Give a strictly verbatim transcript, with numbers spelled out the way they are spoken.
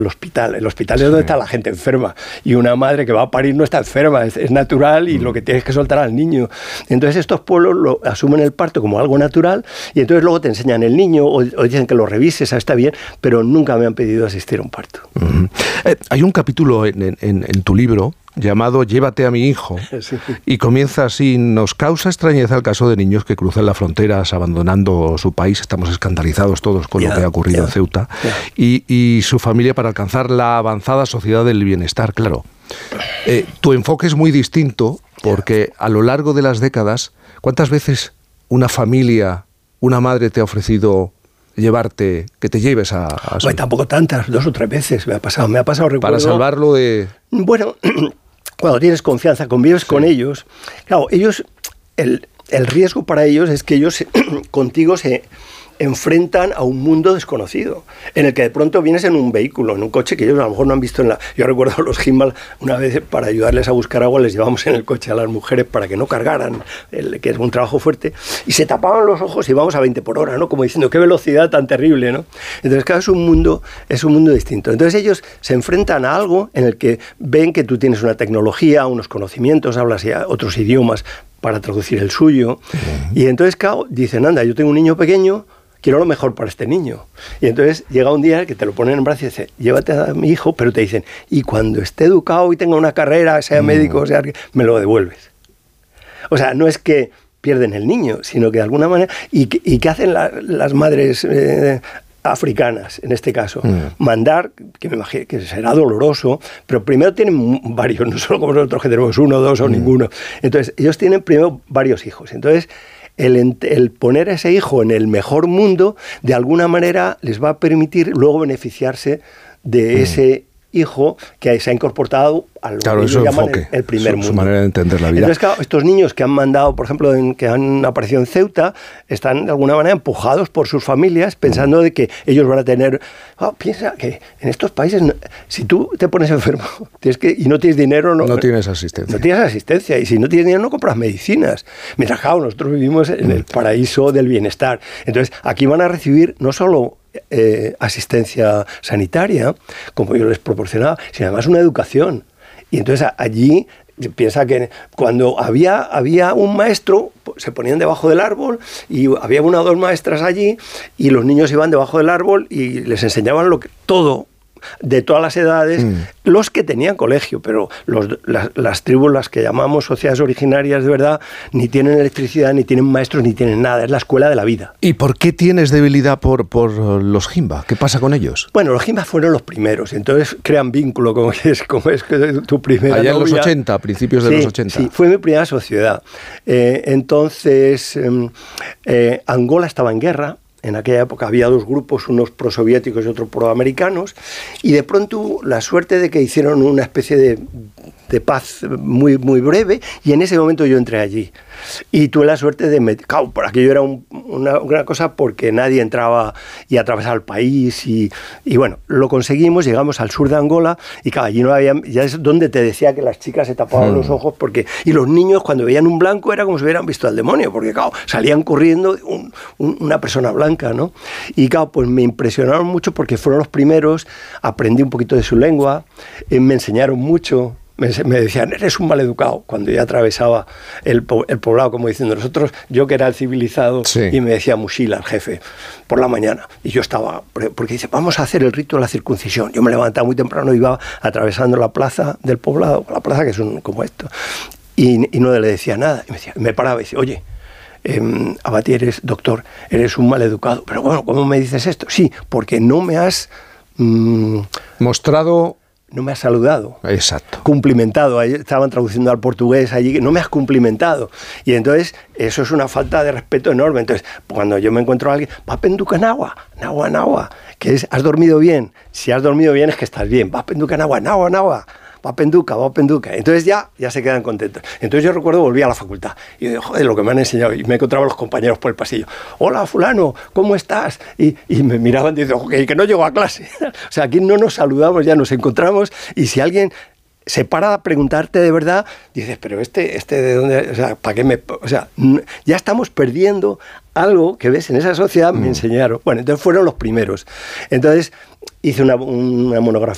el hospital. El hospital es donde sí. está la gente enferma. Y una madre que va a parir no está enferma, es, es natural y mm. lo que tienes que soltar al niño. Entonces estos pueblos lo, asumen el parto como algo natural y entonces luego te enseñan el niño o, o dicen que lo revises, está bien, pero nunca me han pedido asistir a un parto. Mm. Eh, hay un capítulo en, en, en tu libro llamado Llévate a mi hijo, sí. y comienza así: nos causa extrañeza el caso de niños que cruzan las fronteras abandonando su país, estamos escandalizados todos con yeah, lo que ha ocurrido yeah, en Ceuta, yeah. y, y su familia para alcanzar la avanzada sociedad del bienestar, claro. Eh, tu enfoque es muy distinto porque a lo largo de las décadas, ¿cuántas veces una familia, una madre te ha ofrecido llevarte, que te lleves a... a bueno, tampoco tantas, dos o tres veces me ha pasado, me ha pasado, recuerdo... Para salvarlo de... Bueno, cuando tienes confianza, convives sí. con ellos, claro, ellos, el, el riesgo para ellos es que ellos contigo se enfrentan a un mundo desconocido, en el que de pronto vienes en un vehículo, en un coche que ellos a lo mejor no han visto en la... Yo recuerdo los Gimbal, una vez para ayudarles a buscar agua, les llevamos en el coche a las mujeres para que no cargaran, el, que es un trabajo fuerte, y se tapaban los ojos y íbamos a veinte por hora, ¿no? Como diciendo, qué velocidad tan terrible, ¿no? Entonces, claro, es un mundo, es un mundo distinto. Entonces ellos se enfrentan a algo en el que ven que tú tienes una tecnología, unos conocimientos, hablas ya otros idiomas para traducir el suyo, uh-huh. y entonces, claro, dicen, anda, yo tengo un niño pequeño, quiero lo mejor para este niño. Y entonces llega un día que te lo ponen en brazos y dice, llévate a mi hijo, pero te dicen, y cuando esté educado y tenga una carrera, sea médico, sea, me lo devuelves. O sea, no es que pierden el niño, sino que de alguna manera... ¿Y, y qué hacen la, las madres eh, africanas, en este caso? Mm. Mandar, que me imagino que será doloroso, pero primero tienen varios, no solo como nosotros que tenemos uno, dos o mm. ninguno. Entonces, ellos tienen primero varios hijos. Entonces... El, el poner a ese hijo en el mejor mundo, de alguna manera les va a permitir luego beneficiarse de mm. ese hijo que se ha incorporado al claro, que eso llaman enfoque, el, el primer su, mundo. Su manera de entender la vida. Entonces, claro, estos niños que han mandado, por ejemplo, en, que han aparecido en Ceuta, están de alguna manera empujados por sus familias, pensando mm. de que ellos van a tener... Oh, piensa que en estos países, si tú te pones enfermo tienes que, y no tienes dinero... No, no tienes asistencia. No tienes asistencia, y si no tienes dinero no compras medicinas. Mientras, claro, nosotros vivimos en mm. el paraíso del bienestar. Entonces, aquí van a recibir no solo... Eh, asistencia sanitaria, como yo les proporcionaba, sino además una educación. Y entonces a, allí piensa que cuando había, había un maestro, se ponían debajo del árbol y había una o dos maestras allí y los niños iban debajo del árbol y les enseñaban lo que, todo, de todas las edades, mm. los que tenían colegio, pero los, las, las tribus, las que llamamos sociedades originarias de verdad, ni tienen electricidad, ni tienen maestros, ni tienen nada, es la escuela de la vida. ¿Y por qué tienes debilidad por, por los Jimba? ¿Qué pasa con ellos? Bueno, los Jimba fueron los primeros, entonces crean vínculo, como es, como es tu primera Allá novia. En los ochenta, principios de sí, los ochenta. Sí, fue mi primera sociedad. Eh, entonces, eh, eh, Angola estaba en guerra. En aquella época había dos grupos, unos prosoviéticos y otros proamericanos, y de pronto la suerte de que hicieron una especie de, de paz muy, muy breve, y en ese momento yo entré allí. Y tuve la suerte de meter... Claro, por aquello era un, una, una cosa porque nadie entraba y atravesaba el país, y, y bueno, lo conseguimos, llegamos al sur de Angola, y claro, allí no había... Ya es donde te decía que las chicas se tapaban hmm. los ojos, porque... Y los niños, cuando veían un blanco, era como si hubieran visto al demonio, porque claro, salían corriendo un, un, una persona blanca, ¿no? Y claro, pues me impresionaron mucho porque fueron los primeros, aprendí un poquito de su lengua, eh, me enseñaron mucho, me, me decían, eres un maleducado, cuando yo atravesaba el, el poblado, como diciendo, nosotros, yo que era el civilizado, sí. y me decía Mushila, el jefe, por la mañana, y yo estaba, porque dice, vamos a hacer el rito de la circuncisión, yo me levantaba muy temprano y iba atravesando la plaza del poblado, la plaza que es un, como esto, y, y no le decía nada, y me, decía, me paraba y decía, oye, Eh, Abati, eres doctor, eres un maleducado. Pero bueno, ¿cómo me dices esto? Sí, porque no me has... Mmm, mostrado... No me has saludado. Exacto. Cumplimentado. Ahí estaban traduciendo al portugués allí. No me has cumplimentado. Y entonces, eso es una falta de respeto enorme. Entonces, cuando yo me encuentro a alguien, va penduca nagua, nagua, nagua, que es, ¿has dormido bien? Si has dormido bien es que estás bien. Va penduca nagua, nagua, nagua. Va penduca, va penduca. Entonces ya, ya se quedan contentos. Entonces yo recuerdo, volví a la facultad. Y yo digo, joder, lo que me han enseñado. Y me encontraba los compañeros por el pasillo. Hola, fulano, ¿cómo estás? Y, y me miraban y dicen, okay, que no llego a clase. O sea, aquí no nos saludamos, ya nos encontramos. Y si alguien se para a preguntarte de verdad, dices, pero este, este de dónde, o sea, ¿para qué me...? O sea, ya estamos perdiendo algo que, ves, en esa sociedad me enseñaron. Bueno, entonces fueron los primeros. Entonces hice una, una monografía